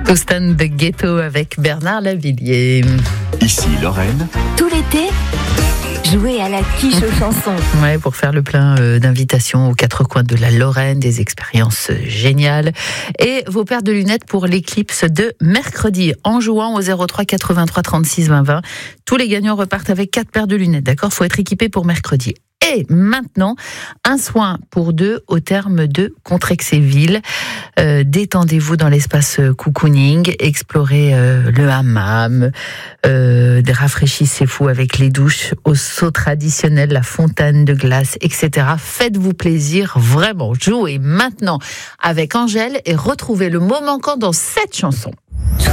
Costan de Ghetto avec Bernard Lavillier. Ici Lorraine. Tout l'été, jouez à la quiche aux chansons. Ouais, pour faire le plein d'invitations aux quatre coins de la Lorraine, des expériences géniales. Et vos paires de lunettes pour l'éclipse de mercredi. En jouant au 03 83 36 20 20, tous les gagnants repartent avec 4 paires de lunettes. D'accord ? Faut être équipé pour mercredi. Et maintenant, un soin pour deux au terme de Contrexéville. Détendez-vous dans l'espace cocooning, explorez le hammam, rafraîchissez-vous avec les douches au seau traditionnel, la fontaine de glace, etc. Faites-vous plaisir, vraiment. Jouez maintenant avec Angèle et retrouvez le mot manquant dans cette chanson.